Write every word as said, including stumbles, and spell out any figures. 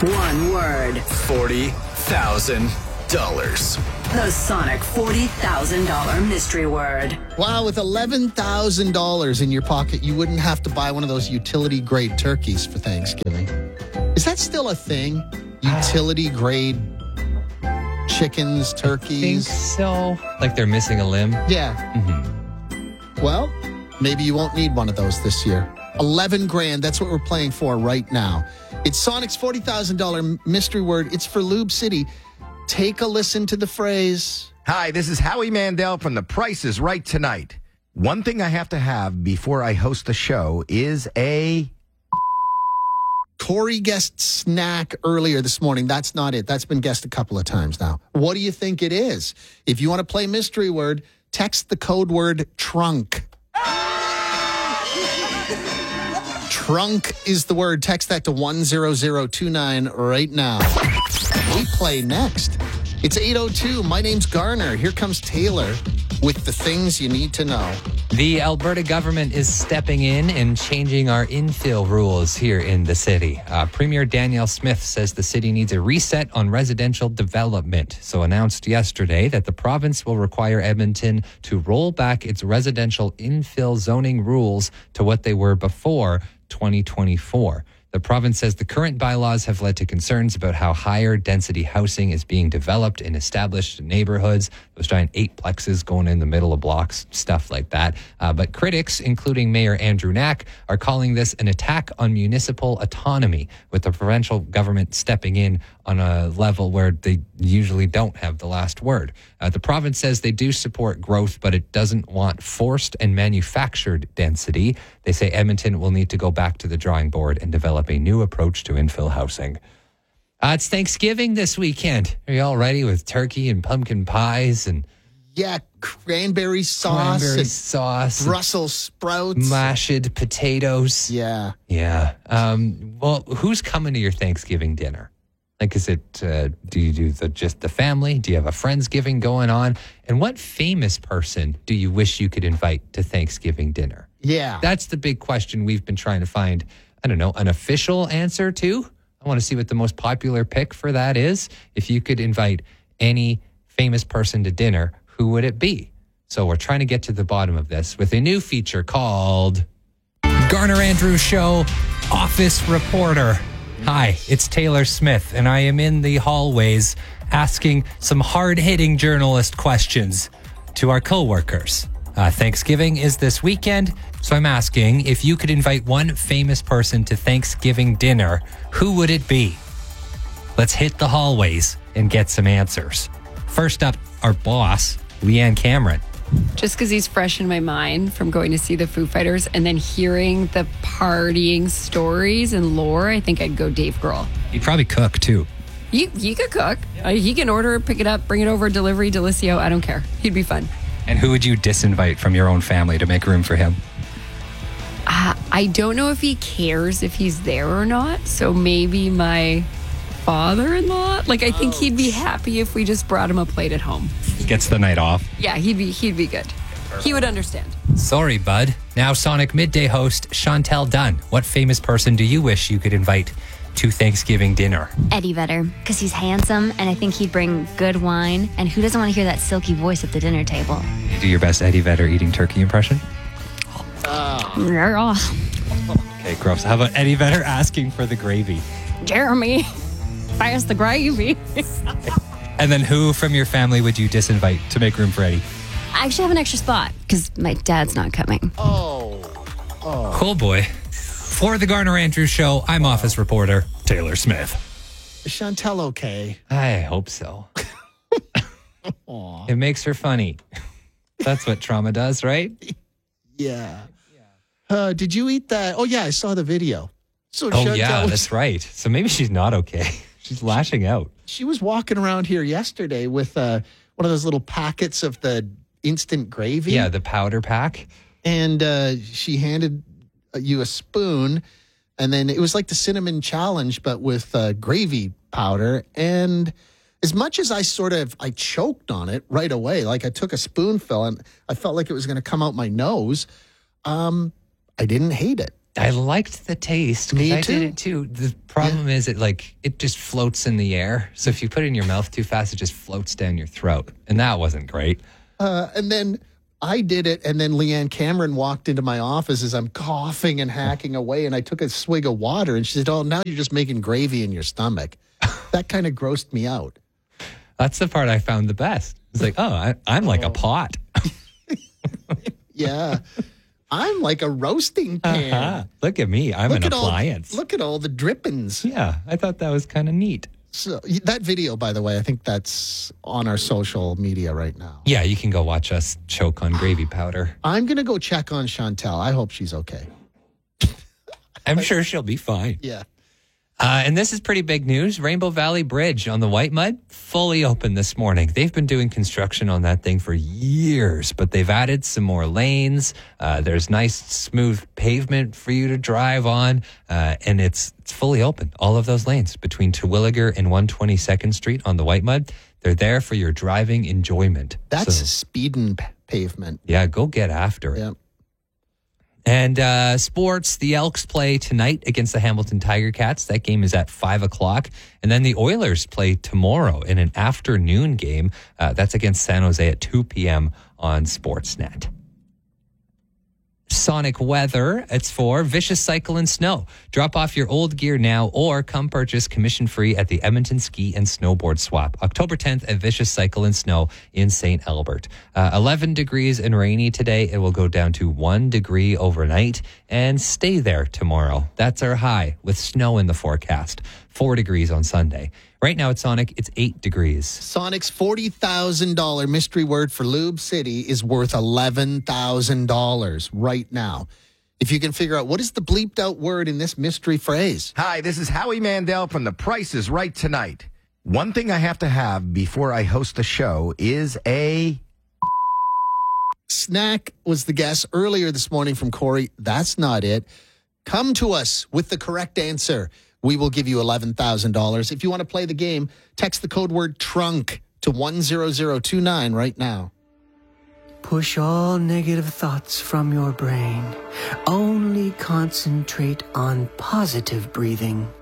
One word. forty thousand dollars. The Sonic forty thousand dollars mystery word. Wow, with eleven thousand dollars in your pocket, you wouldn't have to buy one of those utility-grade turkeys for Thanksgiving. Is that still a thing? Utility-grade chickens, turkeys? I think so. Like they're missing a limb? Yeah. Mm-hmm. Well, maybe you won't need one of those this year. eleven grand, that's what we're playing for right now. It's Sonic's forty thousand dollars mystery word. It's for Lube City. Take a listen to the phrase. Hi, this is Howie Mandel from The Price is Right Tonight. One thing I have to have before I host the show is a... Corey guessed snack earlier this morning. That's not it. That's been guessed a couple of times now. What do you think it is? If you want to play mystery word, text the code word trunk. Trunk is the word. Text that to one zero zero two nine right now. We play next. It's eight oh two. My name's Garner. Here comes Taylor with the things you need to know. The Alberta government is stepping in and changing our infill rules here in the city. Uh, Premier Danielle Smith says the city needs a reset on residential development. So announced yesterday that the province will require Edmonton to roll back its residential infill zoning rules to what they were before twenty twenty-four. The province says the current bylaws have led to concerns about how higher density housing is being developed in established neighborhoods, those giant eightplexes going in the middle of blocks, stuff like that. Uh, but critics, including Mayor Andrew Knack, are calling this an attack on municipal autonomy, with the provincial government stepping in on a level where they usually don't have the last word. Uh, the province says they do support growth, but it doesn't want forced and manufactured density. They say Edmonton will need to go back to the drawing board and develop a new approach to infill housing. Uh, it's Thanksgiving this weekend. Are you all ready with turkey and pumpkin pies and Yeah, cranberry sauce. cranberry and sauce, Brussels sprouts. mashed potatoes? Yeah. Yeah. Um, well, who's coming to your Thanksgiving dinner? Like, is it, uh, do you do the, just the family? Do you have a Friendsgiving going on? And what famous person do you wish you could invite to Thanksgiving dinner? Yeah. That's the big question we've been trying to find, I don't know, an official answer to. I want to see what the most popular pick for that is. If you could invite any famous person to dinner, who would it be? So we're trying to get to the bottom of this with a new feature called Garner Andrews Show Office Reporter. Hi, it's Taylor Smith, and I am in the hallways asking some hard-hitting journalist questions to our coworkers. Uh, Thanksgiving is this weekend, so I'm asking if you could invite one famous person to Thanksgiving dinner, who would it be? Let's hit the hallways and get some answers. First up, our boss, Leanne Cameron. Just because he's fresh in my mind from going to see the Foo Fighters and then hearing the partying stories and lore, I think I'd go Dave Grohl. He'd probably cook, too. He, he could cook. Uh, he can order, pick it up, bring it over, delivery, Delicio. I don't care. He'd be fun. And who would you disinvite from your own family to make room for him? Uh, I don't know if he cares if he's there or not. So maybe my father-in-law. Like, I think he'd be happy if we just brought him a plate at home. Gets the night off. Yeah, he'd be he'd be good. He would understand. Sorry, bud. Now Sonic Midday host Chantel Dunn. What famous person do you wish you could invite to Thanksgiving dinner? Eddie Vedder, because he's handsome and I think he'd bring good wine. And who doesn't want to hear that silky voice at the dinner table? You do your best Eddie Vedder eating turkey impression? Oh. Okay, gross. How about Eddie Vedder asking for the gravy? Jeremy, pass the gravy. And then who from your family would you disinvite to make room for Eddie? I actually have an extra spot because my dad's not coming. Oh. Oh. Cool boy. For the Garner Andrews Show, I'm office reporter Taylor Smith. Is Chantel okay? I hope so. It makes her funny. That's what trauma does, right? Yeah. Uh, did you eat that? Oh, yeah, I saw the video. So Oh, Chantel yeah, was- that's right. So maybe she's not okay. She's lashing out. She was walking around here yesterday with uh, one of those little packets of the instant gravy. Yeah, the powder pack. And uh, she handed you a spoon, and then it was like the cinnamon challenge, but with uh, gravy powder. And as much as I sort of, I choked on it right away, like I took a spoonful and I felt like it was going to come out my nose, um, I didn't hate it. I liked the taste. 'cause Me I too. did it too. The problem is it like it just floats in the air. So if you put it in your mouth too fast, it just floats down your throat, and that wasn't great. Uh, and then I did it, and then Leanne Cameron walked into my office as I'm coughing and hacking away, and I took a swig of water, and she said, "Oh, now you're just making gravy in your stomach." That kind of grossed me out. That's the part I found the best. It's like, oh, I, I'm like a pot. Yeah. I'm like a roasting pan. Uh-huh. Look at me. I'm Look an at all- appliance. look at all the drippings. Yeah, I thought that was kind of neat. So that video, by the way, I think that's on our social media right now. Yeah, you can go watch us choke on gravy powder. I'm going to go check on Chantel. I hope she's okay. I'm sure she'll be fine. Yeah. Uh, and this is pretty big news. Rainbow Valley Bridge on the White Mud, fully open this morning. They've been doing construction on that thing for years, but they've added some more lanes. Uh, there's nice, smooth pavement for you to drive on, uh, and it's it's fully open. All of those lanes between Terwilliger and one hundred twenty-second Street on the White Mud, they're there for your driving enjoyment. That's So, speeding p- pavement. yeah, go get after it. Yeah. And uh, sports, the Elks play tonight against the Hamilton Tiger Cats. That game is at five o'clock. And then the Oilers play tomorrow in an afternoon game. Uh, that's against San Jose at two p.m. on Sportsnet. Sonic weather, it's for Vicious Cycle and Snow. Drop off your old gear now or come purchase commission-free at the Edmonton Ski and Snowboard Swap. October tenth at Vicious Cycle and Snow in Saint Albert. Uh, eleven degrees and rainy today. It will go down to one degree overnight and stay there tomorrow. That's our high with snow in the forecast. Four degrees on Sunday. Right now at Sonic, it's eight degrees. Sonic's forty thousand dollars mystery word for Lube City is worth eleven thousand dollars right now. If you can figure out what is the bleeped out word in this mystery phrase. Hi, this is Howie Mandel from The Price is Right tonight. One thing I have to have before I host the show is a... Snack was the guess earlier this morning from Corey. That's not it. Come to us with the correct answer. We will give you eleven thousand dollars. If you want to play the game, text the code word trunk to one zero zero two nine right now. Push all negative thoughts from your brain. Only concentrate on positive breathing.